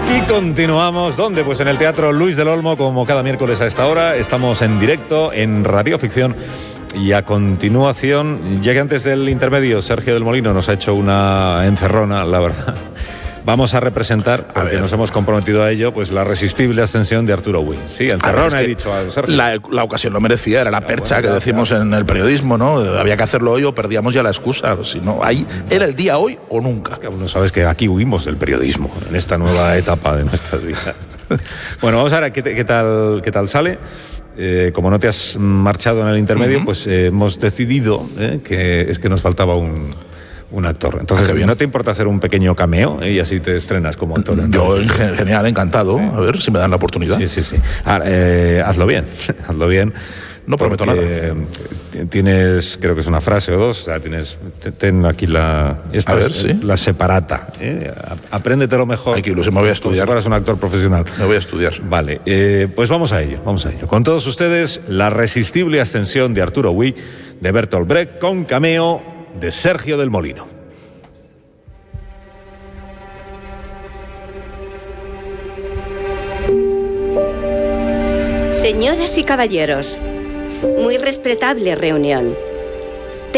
Y continuamos, ¿dónde? Pues en el Teatro Luis del Olmo, como cada miércoles a esta hora. Estamos en directo en Radioficción. Y a continuación, ya que antes del intermedio Sergio del Molino nos ha hecho una encerrona, la verdad, vamos a representar, porque nos hemos comprometido a ello, pues la resistible ascensión de Arturo Wing. Sí, encerrona, he dicho a Sergio. La ocasión lo merecía, era la percha que decimos en el periodismo, ¿no? Había que hacerlo hoy o perdíamos ya la excusa. Si no, ahí era el día hoy o nunca. Es que aún no sabes que aquí huimos del periodismo, en esta nueva etapa de nuestras vidas. Bueno, vamos a ver qué tal sale. Como no te has marchado en el intermedio, pues hemos decidido que nos faltaba un actor. Entonces, ¿no te importa hacer un pequeño cameo y así te estrenas como actor? Yo, genial, encantado. Sí. A ver si me dan la oportunidad. Sí. Hazlo bien, hazlo bien. No prometo nada. Tienes, creo que es una frase o dos, o sea, ten aquí la separata. Apréndetelo mejor. Hay que ilusión, me voy a estudiar. Como si fueras un actor profesional. Me voy a estudiar. Vale, pues vamos a ello. Con todos ustedes, la resistible ascensión de Arturo Wing, de Bertolt Brecht, con cameo de Sergio del Molino. Señoras y caballeros, muy respetable reunión.